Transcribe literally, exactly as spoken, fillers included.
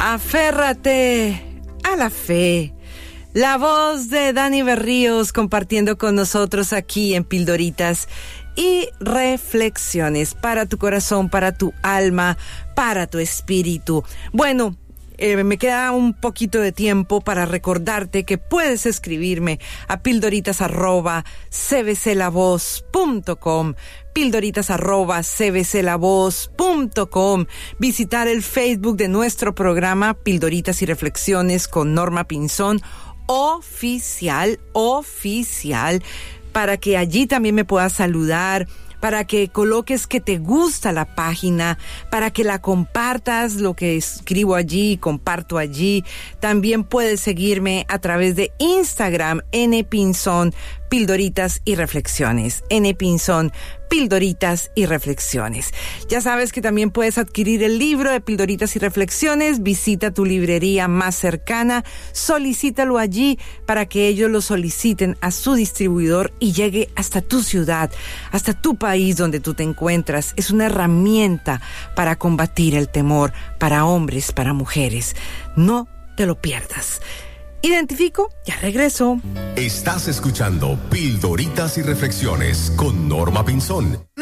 Aférrate a la fe. La voz de Dani Berríos compartiendo con nosotros aquí en Pildoritas y Reflexiones para tu corazón, para tu alma, para tu espíritu. Bueno, eh, me queda un poquito de tiempo para recordarte que puedes escribirme a pildoritas arroba c b c la voz punto com, pildoritas arroba c b c la voz punto com, visitar el Facebook de nuestro programa Pildoritas y Reflexiones con Norma Pinzón, oficial, oficial, para que allí también me puedas saludar, para que coloques que te gusta la página, para que la compartas, lo que escribo allí, comparto allí. También puedes seguirme a través de Instagram, N Pinzón, Pildoritas y Reflexiones. N Pinzón, Pildoritas y Reflexiones. Ya sabes que también puedes adquirir el libro de Pildoritas y Reflexiones. Visita tu librería más cercana, solicítalo allí para que ellos lo soliciten a su distribuidor y llegue hasta tu ciudad, hasta tu país donde tú te encuentras. Es una herramienta para combatir el temor, para hombres, para mujeres. No te lo pierdas. Identifico, ya regreso. Estás escuchando Pildoritas y Reflexiones con Norma Pinzón.